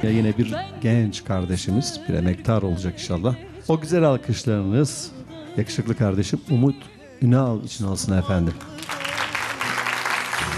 Ya yine bir genç kardeşimiz, bir emektar olacak inşallah. O güzel alkışlarınız yakışıklı kardeşim Umut Ünal için olsun efendim.